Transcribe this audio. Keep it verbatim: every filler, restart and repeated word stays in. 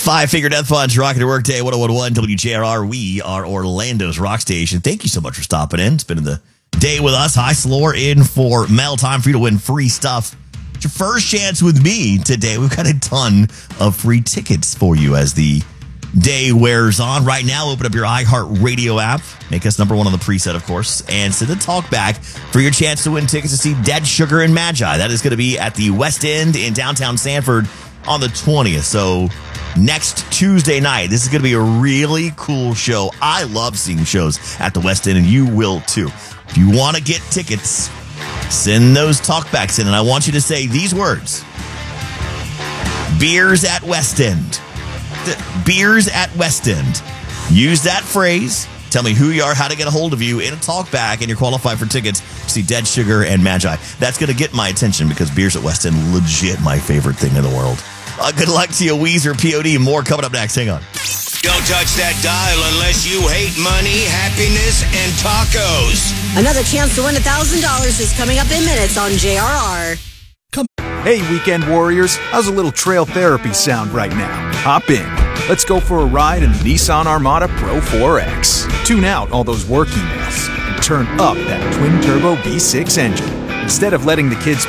Five Finger Death Punch, rocking to work day, one oh one point one W J R R. We are Orlando's rock station. Thank you so much for stopping in, spending the day with us. Hi, Slore, in for Mel. Time for you to win free stuff. It's your first chance with me today. We've got a ton of free tickets for you as the day wears on. Right now, open up your iHeartRadio app. Make us number one on the preset, of course. And send a talk back for your chance to win tickets to see Dead Sugar and Magi. That is going to be at the West End in downtown Sanford on the twentieth. So next Tuesday night, this is going to be a really cool show. I love seeing shows at the West End, and you will too. If you want to get tickets, send those talkbacks in, and I want you to say these words. Beers at West End. Beers at West End. Use that phrase. Tell me who you are, how to get a hold of you in a talkback, and you're qualified for tickets to see Dead Sugar and Magi. That's going to get my attention because Beers at West End, legit my favorite thing in the world. Uh, good luck to you, Weezer, P O D, more coming up next. Hang on. Don't touch that dial unless you hate money, happiness, and tacos. Another chance to win one thousand dollars is coming up in minutes on J R R. Come. Hey, weekend warriors. How's a little trail therapy sound right now? Hop in. Let's go for a ride in the Nissan Armada Pro four X. Tune out all those work emails and turn up that twin-turbo V six engine. Instead of letting the kids